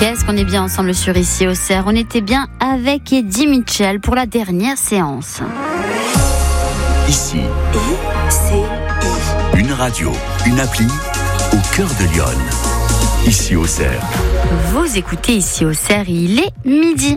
Qu'est-ce qu'on est bien ensemble sur Ici Auxerre. On était bien avec Eddie Mitchell pour la dernière séance. Ici, une radio, une appli au cœur de Lyon. Ici Auxerre. Vous écoutez Ici Auxerre, il est midi.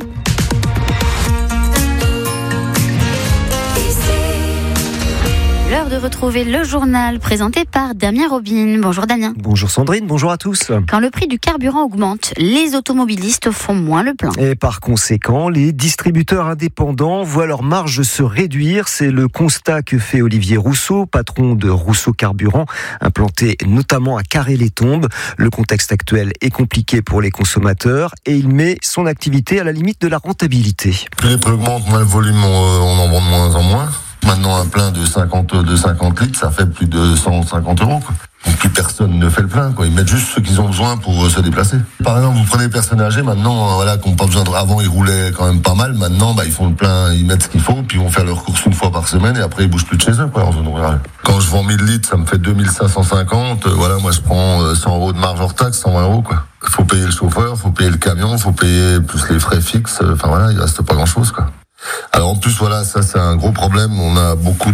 L'heure de retrouver le journal présenté par Damien Robin. Bonjour Damien. Bonjour Sandrine, bonjour à tous. Quand le prix du carburant augmente, les automobilistes font moins le plein. Et par conséquent, les distributeurs indépendants voient leur marge se réduire. C'est le constat que fait Olivier Rousseau, patron de Rousseau Carburant, implanté notamment à Carré-les-Tombes. Le contexte actuel est compliqué pour les consommateurs et il met son activité à la limite de la rentabilité. Plus les prix augmentent, moins le volume, on en vend de moins en moins. Maintenant, un plein de 50 litres, ça fait plus de 150 €. Quoi. Donc, plus personne ne fait le plein. Quoi. Ils mettent juste ceux qu'ils ont besoin pour se déplacer. Par exemple, vous prenez des personnes âgées, maintenant, qui n'ont pas besoin de... Avant, ils roulaient quand même pas mal. Maintenant, ils font le plein, ils mettent ce qu'il faut, puis ils vont faire leurs courses une fois par semaine, et après, ils bougent plus de chez eux, en zone rurale. Quand je vends 1000 litres, ça me fait 2550. Moi, je prends 100 € de marge hors taxe, 120 €, quoi. Il faut payer le chauffeur, il faut payer le camion, il faut payer plus les frais fixes. Il reste pas grand-chose, quoi. Alors en plus, ça c'est un gros problème. On a beaucoup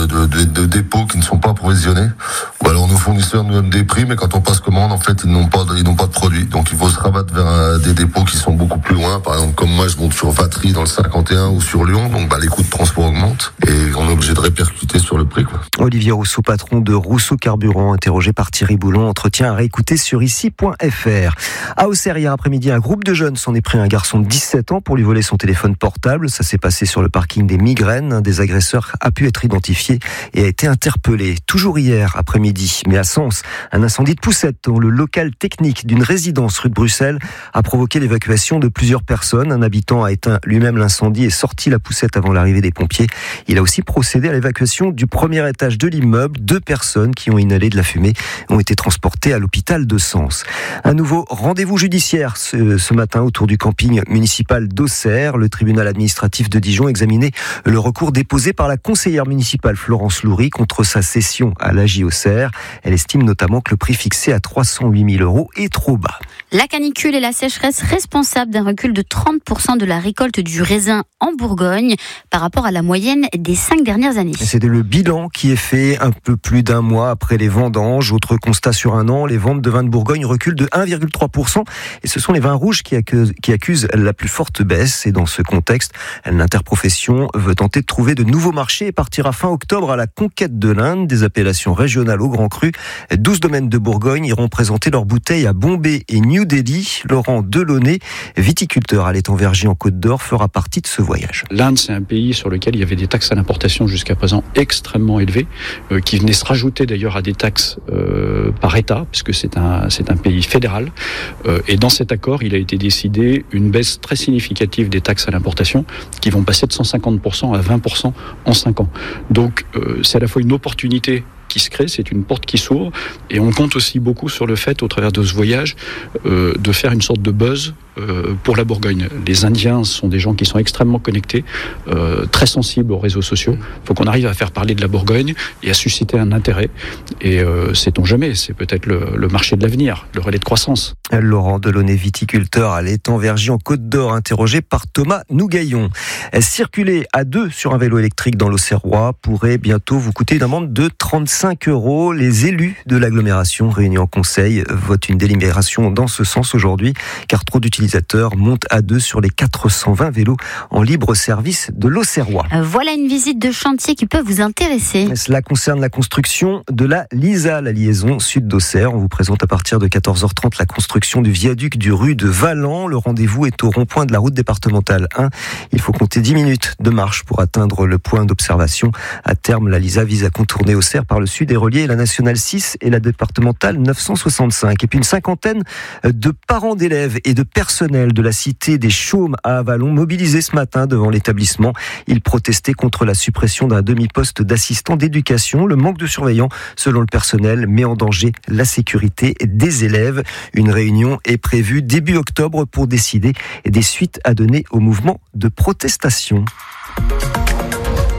de dépôts qui ne sont pas approvisionnés. Ou alors nos fournisseurs nous donnent des prix, mais quand on passe commande, en fait, ils n'ont pas de produits. Donc il faut se rabattre vers des dépôts qui sont beaucoup plus loin. Par exemple, comme moi, je monte sur Vatry dans le 51 ou sur Lyon, donc les coûts de transport augmentent et on est obligé de répercuter sur le prix, quoi. Olivier Rousseau, patron de Rousseau Carburant, interrogé par Thierry Boulon. Entretien à réécouter sur ici.fr. À Auxerre, hier après-midi, un groupe de jeunes s'en est pris à un garçon de 17 ans pour lui voler son téléphone portable. Ça s'est passé sur le parking des Migraines. Un des agresseurs a pu être identifié et a été interpellé. Toujours hier après-midi, mais à Sens, un incendie de poussette dans le local technique d'une résidence rue de Bruxelles a provoqué l'évacuation de plusieurs personnes. Un habitant a éteint lui-même l'incendie et sorti la poussette avant l'arrivée des pompiers. Il a aussi procédé à l'évacuation du premier étage de l'immeuble. 2 personnes qui ont inhalé de la fumée ont été transportées à l'hôpital de Sens. Un nouveau rendez-vous judiciaire ce matin autour du camping municipal d'Auxerre. Le tribunal administratif de Dijon examiner le recours déposé par la conseillère municipale Florence Loury contre sa cession à l'AJ Auxerre. Elle estime notamment que le prix fixé à 308 000 € est trop bas. La canicule et la sécheresse responsables d'un recul de 30% de la récolte du raisin en Bourgogne par rapport à la moyenne des 5 dernières années. C'est le bilan qui est fait un peu plus d'un mois après les vendanges. Autre constat sur un an, les ventes de vins de Bourgogne reculent de 1,3% et ce sont les vins rouges qui accusent la plus forte baisse. Et dans ce contexte, l'interprofession veut tenter de trouver de nouveaux marchés et partira fin octobre à la conquête de l'Inde, des appellations régionales au grand cru. 12 domaines de Bourgogne iront présenter leurs bouteilles à Bombay et New Delhi. Laurent Delaunay, viticulteur à l'Étang-Vergy en Côte d'Or, fera partie de ce voyage. L'Inde, c'est un pays sur lequel il y avait des taxes à l'importation jusqu'à présent extrêmement élevées, qui venaient se rajouter d'ailleurs à des taxes par État, puisque c'est un pays fédéral. Et dans cet accord, il a été décidé une baisse très significative des taxes à l'importation, qui vont passer de 150% à 20% en 5 ans. Donc c'est à la fois une opportunité qui se crée, c'est une porte qui s'ouvre, et on compte aussi beaucoup sur le fait, au travers de ce voyage, de faire une sorte de buzz pour la Bourgogne. Les Indiens sont des gens qui sont extrêmement connectés, très sensibles aux réseaux sociaux. Il faut qu'on arrive à faire parler de la Bourgogne et à susciter un intérêt. Et sait-on jamais, c'est peut-être le marché de l'avenir, le relais de croissance. Laurent Delaunay, viticulteur à l'Étang-Vergy en Côte d'Or, interrogé par Thomas Nougaillon. Circuler à 2 sur un vélo électrique dans l'Auxerrois pourrait bientôt vous coûter une amende de 35 €. Les élus de l'agglomération réunis en conseil votent une délibération dans ce sens aujourd'hui, car trop d'utilisateurs montent à 2 sur les 420 vélos en libre service de l'Auxerrois. Voilà une visite de chantier qui peut vous intéresser. Cela concerne la construction de la LISA, la liaison sud d'Auxerre. On vous présente à partir de 14h30 la construction du viaduc du rue de Valland. Le rendez-vous est au rond-point de la route départementale 1. Il faut compter 10 minutes de marche pour atteindre le point d'observation. À terme, la LISA vise à contourner Auxerre par le sud et relier la nationale 6 et la départementale 965. Et puis une cinquantaine de parents d'élèves et de personnel de la cité des Chaumes à Avallon mobilisés ce matin devant l'établissement. Ils protestaient contre la suppression d'un demi-poste d'assistant d'éducation. Le manque de surveillants, selon le personnel, met en danger la sécurité des élèves. Une réunion est prévue début octobre pour décider des suites à donner au mouvement de protestation.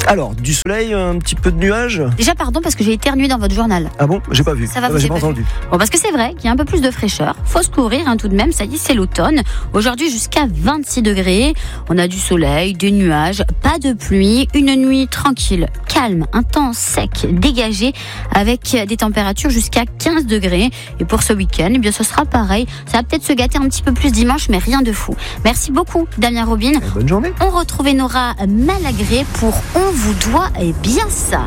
Alors, du soleil, un petit peu de nuages. Déjà, pardon, parce que j'ai éternué dans votre journal. Ah bon? J'ai pas vu. Ça va, j'ai pas entendu. Bon, parce que c'est vrai qu'il y a un peu plus de fraîcheur. Faut se couvrir, tout de même. Ça y est, c'est l'automne. Aujourd'hui, jusqu'à 26 degrés. On a du soleil, des nuages, pas de pluie. Une nuit tranquille, calme, un temps sec, dégagé, avec des températures jusqu'à 15 degrés. Et pour ce week-end, eh bien, ce sera pareil. Ça va peut-être se gâter un petit peu plus dimanche, mais rien de fou. Merci beaucoup, Damien Robin. Bonne journée. On retrouve Enora Malagré pour On vous doit bien ça.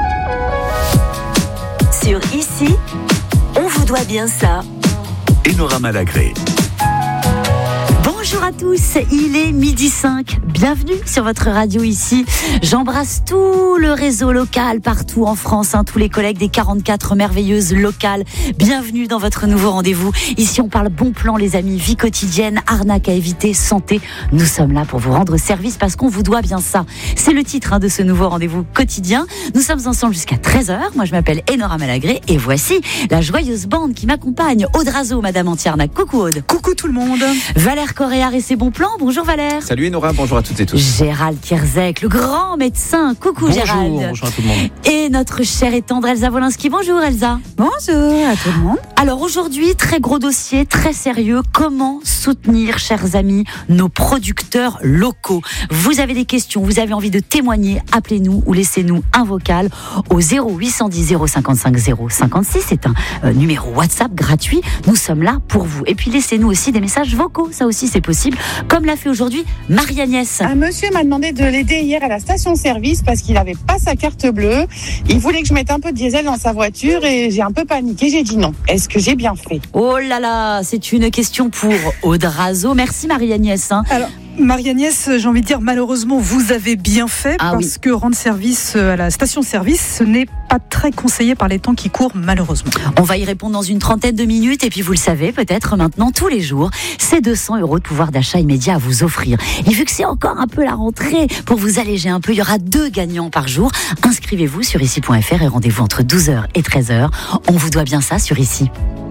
Sur Ici, on vous doit bien ça. Enora Malagré. Bonjour à tous, il est 12h05. Bienvenue sur votre radio Ici. J'embrasse tout le réseau local partout en France, tous les collègues des 44 merveilleuses locales. Bienvenue dans votre nouveau rendez-vous. Ici, on parle bon plan, les amis, vie quotidienne, arnaque à éviter, santé. Nous sommes là pour vous rendre service parce qu'on vous doit bien ça. C'est le titre de ce nouveau rendez-vous quotidien. Nous sommes ensemble jusqu'à 13h. Moi, je m'appelle Enora Malagré et voici la joyeuse bande qui m'accompagne. Aude Razo, Madame Antiarnac. Coucou Aude. Coucou tout le monde. Valère Coréard et ses bons plans. Bonjour Valère. Salut Enora, bonjour à toutes et tous. Gérald Kierzek, le grand médecin. Coucou Bonjour, Gérald. bonjour à tout le monde. Et notre chère et tendre Elsa Wolinski. Bonjour Elsa. Bonjour à tout le monde. Alors aujourd'hui, très gros dossier, très sérieux. Comment soutenir, chers amis, nos producteurs locaux? Vous avez des questions, vous avez envie de témoigner, appelez-nous ou laissez-nous un vocal au 0810 055 056. C'est un numéro WhatsApp gratuit. Nous sommes là pour vous. Et puis laissez-nous aussi des messages vocaux. Ça aussi, c'est possible. Comme l'a fait aujourd'hui Marie-Agnès. Un monsieur m'a demandé de l'aider hier à la station-service parce qu'il n'avait pas sa carte bleue. Il voulait que je mette un peu de diesel dans sa voiture et j'ai un peu paniqué. J'ai dit non. Est-ce que j'ai bien fait? Oh là là, c'est une question pour Aude Razo. Merci Marie-Agnès. Alors, Marie-Agnès, j'ai envie de dire, malheureusement, vous avez bien fait parce que rendre service à la station-service, ce n'est pas très conseillé par les temps qui courent, malheureusement. On va y répondre dans une trentaine de minutes et puis vous le savez, peut-être maintenant, tous les jours, c'est 200 € de pouvoir d'achat immédiat à vous offrir. Et vu que c'est encore un peu la rentrée, pour vous alléger un peu, il y aura 2 gagnants par jour. Inscrivez-vous sur ici.fr et rendez-vous entre 12h et 13h. On vous doit bien ça sur Ici.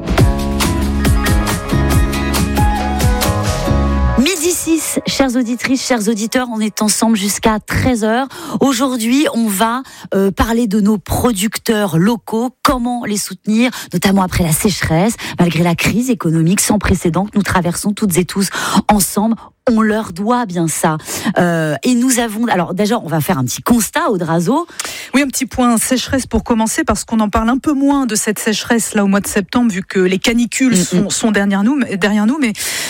Midi 6, chères auditrices, chers auditeurs, on est ensemble jusqu'à 13h. Aujourd'hui, on va parler de nos producteurs locaux, comment les soutenir, notamment après la sécheresse, malgré la crise économique sans précédent que nous traversons toutes et tous ensemble. On leur doit bien ça. Et nous avons... Alors déjà, on va faire un petit constat, Aude Razo. Oui, un petit point sécheresse pour commencer, parce qu'on en parle un peu moins de cette sécheresse là au mois de septembre, vu que les canicules sont derrière nous. Mais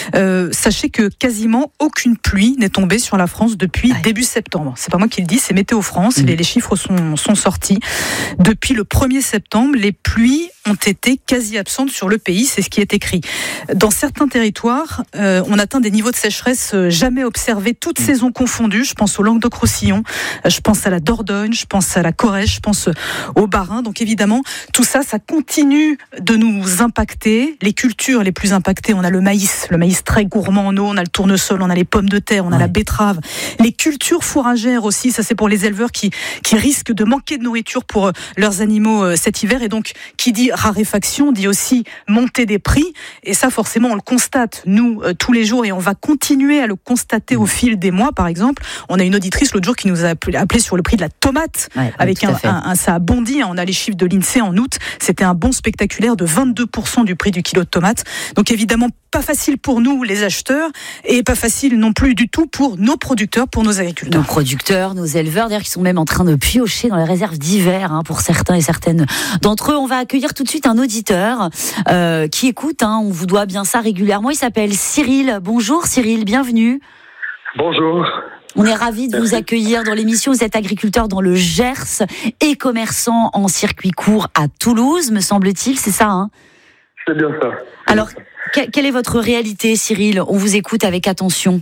sachez que quasiment aucune pluie n'est tombée sur la France depuis début septembre. C'est pas moi qui le dis, c'est Météo France. Les chiffres sont sortis. Depuis le 1er septembre, les pluies ont été quasi absentes sur le pays. C'est ce qui est écrit. Dans certains territoires, on atteint des niveaux de sécheresse jamais observés, toutes saisons confondues. Je pense au Languedoc-Roussillon, je pense à la Dordogne, je pense à la Corrèze, je pense au Bas-Rhin. Donc évidemment, tout ça, ça continue de nous impacter. Les cultures les plus impactées, on a le maïs très gourmand en eau, on a le tournesol, on a les pommes de terre, on a la betterave. Les cultures fourragères aussi, ça c'est pour les éleveurs qui risquent de manquer de nourriture pour leurs animaux cet hiver. Et donc, qui dit raréfaction, dit aussi montée des prix. Et ça, forcément, on le constate, nous, tous les jours, et on va continuer à le constater au fil des mois. Par exemple, on a une auditrice l'autre jour qui nous a appelé sur le prix de la tomate, avec ça a bondi. On a les chiffres de l'INSEE en août. C'était un bond spectaculaire de 22% du prix du kilo de tomate. Donc évidemment, pas facile pour nous, les acheteurs, et pas facile non plus du tout pour nos producteurs, pour nos agriculteurs. Nos producteurs, nos éleveurs, d'ailleurs, qui sont même en train de piocher dans les réserves d'hiver, pour certains et certaines d'entre eux. On va accueillir tout de suite un auditeur qui écoute, on vous doit bien ça régulièrement. Il s'appelle Cyril. Bonjour Cyril, bienvenue. Bonjour. On est ravis de vous accueillir dans l'émission. Vous êtes agriculteur dans le Gers et commerçant en circuit court à Toulouse, me semble-t-il, c'est ça C'est bien ça. Alors, quelle est votre réalité, Cyril? On vous écoute avec attention.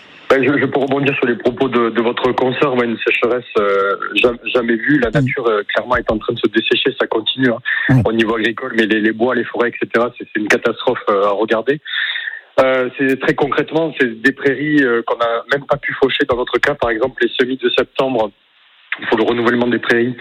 Je peux rebondir sur les propos de votre consoeur. Une sécheresse jamais vue. La nature, clairement, est en train de se dessécher. Ça continue au niveau agricole, mais les bois, les forêts, etc., c'est une catastrophe à regarder. C'est très concrètement, c'est des prairies qu'on n'a même pas pu faucher. Dans notre cas, par exemple, les semis de septembre, pour le renouvellement des prairies,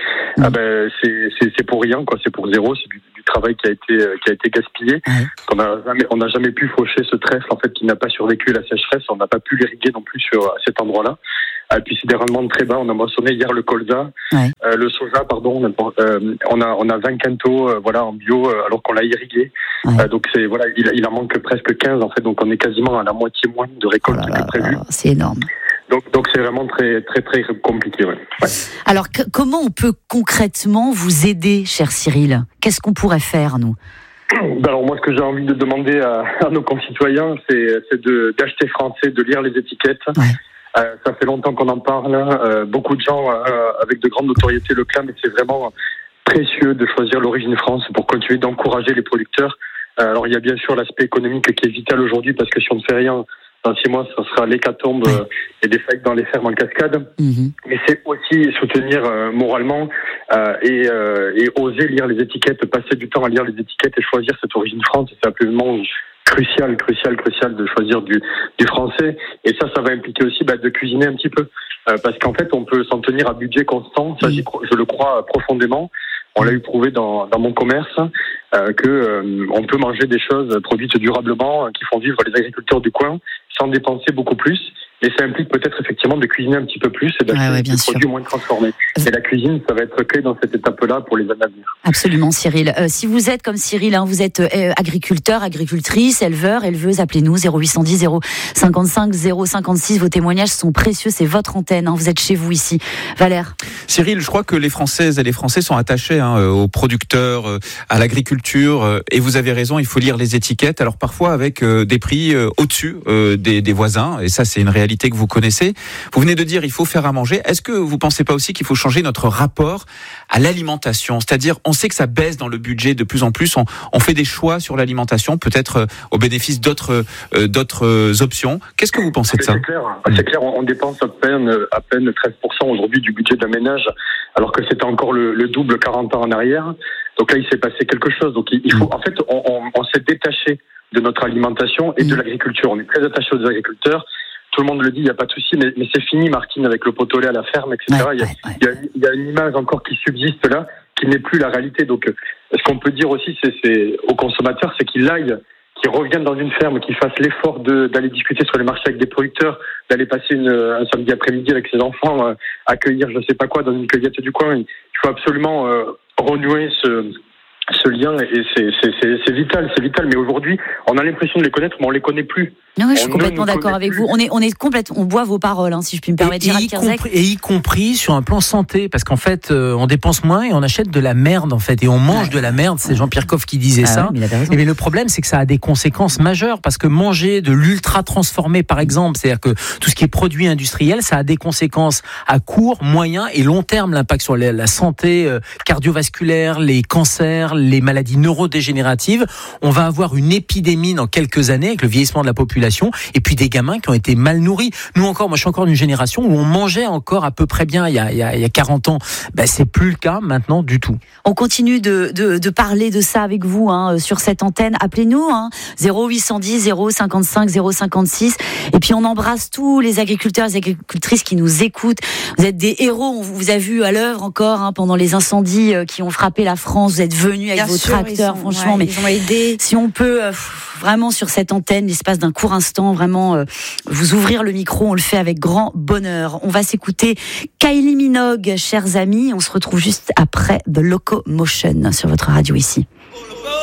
c'est pour rien, c'est pour zéro. C'est du travail qui a été gaspillé. On n'a jamais pu faucher ce trèfle, en fait, qui n'a pas survécu à la sécheresse. On n'a pas pu l'irriguer non plus à cet endroit-là. Puis c'est des rendements très bas. On a moissonné hier le colza, le soja, pardon. On a 20 quintaux, en bio, alors qu'on l'a irrigué. Donc il en manque presque 15 en fait. Donc on est quasiment à la moitié moins de récolte que prévu. C'est énorme. Donc c'est vraiment très très très compliqué. Ouais. Alors comment on peut concrètement vous aider, cher Cyril ? Qu'est-ce qu'on pourrait faire, nous ? Alors moi, ce que j'ai envie de demander à nos concitoyens, c'est d'acheter français, de lire les étiquettes. Ça fait longtemps qu'on en parle. Beaucoup de gens avec de grandes notoriétés le clament, et c'est vraiment précieux de choisir l'origine France pour continuer d'encourager les producteurs. Alors il y a bien sûr l'aspect économique qui est vital aujourd'hui, parce que si on ne fait rien, dans 6 mois, ça sera l'hécatombe et des faillites dans les fermes en cascade. Mais c'est aussi soutenir moralement et oser lire les étiquettes, passer du temps à lire les étiquettes et choisir cette origine France. C'est absolument crucial de choisir du français. Et ça va impliquer aussi de cuisiner un petit peu. Parce qu'en fait, on peut s'en tenir à budget constant. Ça, je le crois profondément. On l'a eu prouvé dans mon commerce que on peut manger des choses produites durablement qui font vivre les agriculteurs du coin sans dépenser beaucoup plus. Et ça implique peut-être effectivement de cuisiner un petit peu plus et d'acheter des produits moins transformés. Et la cuisine, ça va être clé dans cette étape-là pour les années à venir. Absolument, Cyril. Si vous êtes comme Cyril, vous êtes agriculteur, agricultrice, éleveur, éleveuse, appelez-nous 0810 055 056. Vos témoignages sont précieux, c'est votre antenne. Vous êtes chez vous ici. Valère. Cyril, je crois que les Françaises et les Français sont attachés aux producteurs, à l'agriculture. Et vous avez raison, il faut lire les étiquettes. Alors parfois avec des prix au-dessus des voisins. Et ça, c'est une réalité que vous connaissez. Vous venez de dire il faut faire à manger. Est-ce que vous pensez pas aussi qu'il faut changer notre rapport à l'alimentation ? C'est-à-dire, on sait que ça baisse dans le budget de plus en plus. On fait des choix sur l'alimentation, peut-être au bénéfice d'autres options. Qu'est-ce que vous pensez de ça ? C'est clair. On dépense à peine 13% aujourd'hui du budget d'un ménage, alors que c'était encore le double 40 ans en arrière. Donc là, il s'est passé quelque chose. Donc il faut, en fait, on s'est détaché de notre alimentation et de l'agriculture. On est très attaché aux agriculteurs. Tout le monde le dit, il n'y a pas de souci, mais c'est fini, Martine, avec le pot au lait à la ferme, etc. Il y a une image encore qui subsiste là, qui n'est plus la réalité. Donc, ce qu'on peut dire aussi, c'est aux consommateurs, c'est qu'ils reviennent dans une ferme, qu'ils fassent l'effort d'aller discuter sur les marchés avec des producteurs, d'aller passer un samedi après-midi avec ses enfants, accueillir je sais pas quoi dans une cueillette du coin. Il faut absolument renouer ce lien, et c'est vital. Mais aujourd'hui, on a l'impression de les connaître, mais on les connaît plus. Non, je suis complètement d'accord avec vous. On boit vos paroles, si je puis me permettre. Y compris sur un plan santé, parce qu'en fait, on dépense moins et on achète de la merde, en fait, et on mange de la merde. C'est Jean-Pierre Coff qui disait ça. Mais le problème, c'est que ça a des conséquences majeures, parce que manger de l'ultra transformé, par exemple, c'est-à-dire que tout ce qui est produit industriel, ça a des conséquences à court, moyen et long terme. L'impact sur la santé cardiovasculaire, les cancers, les maladies neurodégénératives. On va avoir une épidémie dans quelques années avec le vieillissement de la population, et puis des gamins qui ont été mal nourris. Moi je suis encore d'une génération où on mangeait encore à peu près bien il y a 40 ans. C'est plus le cas maintenant du tout. On continue de parler de ça avec vous sur cette antenne. Appelez-nous 0810 055 056, et puis on embrasse tous les agriculteurs et les agricultrices qui nous écoutent. Vous êtes des héros. On vous a vu à l'œuvre encore pendant les incendies qui ont frappé la France. Vous êtes venus avec vos tracteurs, franchement, mais ils ont aidé. Si on peut vraiment sur cette antenne, l'espace d'un court instant, vraiment vous ouvrir le micro, on le fait avec grand bonheur. On va s'écouter Kylie Minogue, chers amis. On se retrouve juste après The Locomotion sur votre radio ici.